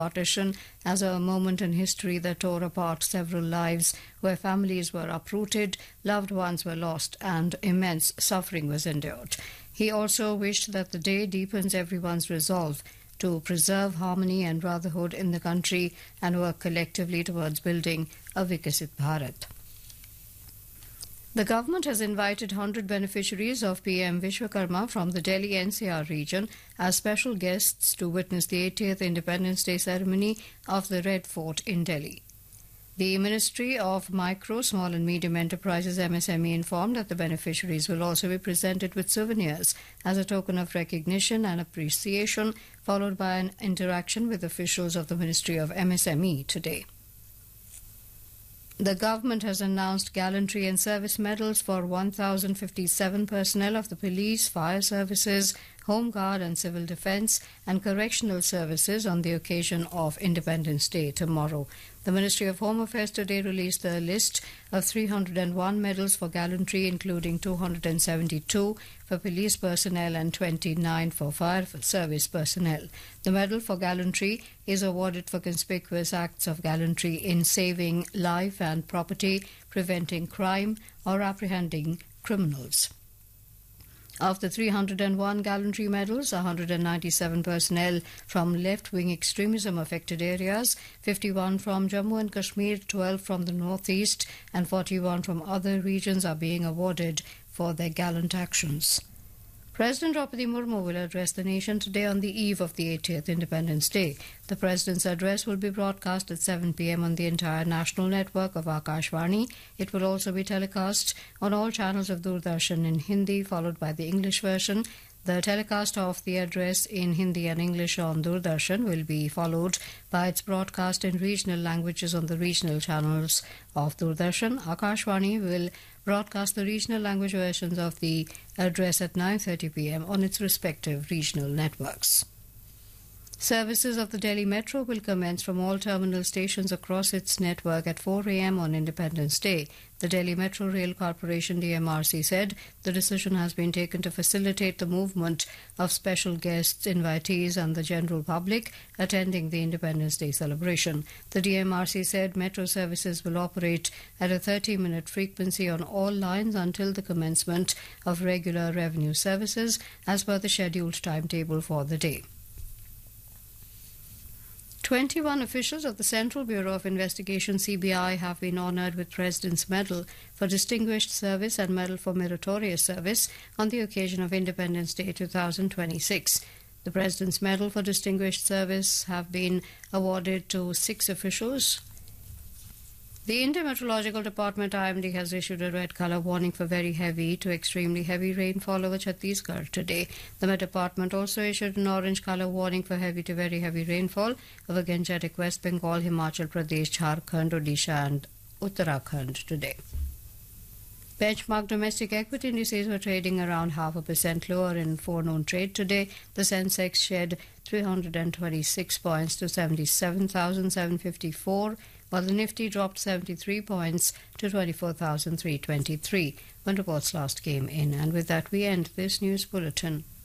partition as a moment in history that tore apart several lives, where families were uprooted, loved ones were lost, and immense suffering was endured. He also wished that the day deepens everyone's resolve to preserve harmony and brotherhood in the country and work collectively towards building a Vikasit Bharat. The government has invited 100 beneficiaries of PM Vishwakarma from the Delhi NCR region as special guests to witness the 80th Independence Day ceremony of the Red Fort in Delhi. The Ministry of Micro, Small and Medium Enterprises MSME informed that the beneficiaries will also be presented with souvenirs as a token of recognition and appreciation, followed by an interaction with officials of the Ministry of MSME today. The government has announced gallantry and service medals for 1,057 personnel of the police, fire services, Home Guard and Civil Defence and Correctional Services on the occasion of Independence Day tomorrow. The Ministry of Home Affairs today released the list of 301 medals for gallantry, including 272 for police personnel and 29 for fire service personnel. The Medal for Gallantry is awarded for conspicuous acts of gallantry in saving life and property, preventing crime, or apprehending criminals. Of the 301 gallantry medals, 197 personnel from left-wing extremism affected areas, 51 from Jammu and Kashmir, 12 from the northeast and 41 from other regions are being awarded for their gallant actions. President Draupadi Murmu will address the nation today on the eve of the 80th Independence Day. The President's address will be broadcast at 7 p.m. on the entire national network of Akashvani. It will also be telecast on all channels of Doordarshan in Hindi, followed by the English version. The telecast of the address in Hindi and English on Doordarshan will be followed by its broadcast in regional languages on the regional channels of Doordarshan. Akashvani will broadcast the regional language versions of the address at 9:30 p.m. on its respective regional networks. Services of the Delhi Metro will commence from all terminal stations across its network at 4 a.m. on Independence Day. The Delhi Metro Rail Corporation DMRC said the decision has been taken to facilitate the movement of special guests, invitees and the general public attending the Independence Day celebration. The DMRC said metro services will operate at a 30-minute frequency on all lines until the commencement of regular revenue services as per the scheduled timetable for the day. 21 officials of the Central Bureau of Investigation CBI have been honoured with President's Medal for Distinguished Service and Medal for Meritorious Service on the occasion of Independence Day 2026. The President's Medal for Distinguished Service have been awarded to 6 officials. The Indian Meteorological Department IMD has issued a red colour warning for very heavy to extremely heavy rainfall over Chhattisgarh today. The Met Department also issued an orange colour warning for heavy to very heavy rainfall over Gangetic West Bengal, Himachal Pradesh, Jharkhand, Odisha and Uttarakhand today. Benchmark domestic equity indices were trading around 0.5% lower in forenoon trade today. The Sensex shed 326 points to 77,754, while the Nifty dropped 73 points to 24,323 when reports last came in. And with that, we end this news bulletin.